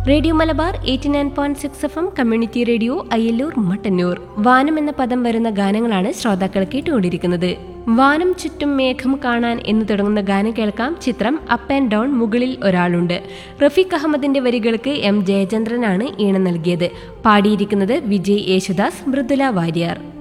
Radio Malabar 89.6 FM community radio Ayyallur Mattannur. വാനം എന്ന പദം വരുന്ന ഗാനങ്ങളാണ് ശ്രോതാക്കൾ കേട്ടുകൊണ്ടിരിക്കുന്നത്. വാനം ചുറ്റും മേഘം കാണാൻ എന്ന് തുടങ്ങുന്ന ഗാനം കേൾക്കാം. ചിത്രം അപ്പ് ആൻഡ് ഡൗൺ മുകളിൽ ഒരാളുണ്ട്. റഫീഖ് അഹമ്മദിന്റെ വരികൾക്ക് എം ജയചന്ദ്രനാണ് ഈണം നൽകിയത്. പാടിയിരിക്കുന്നത് വിജയ് യേശുദാസ്, മൃദുല വാര്യർ.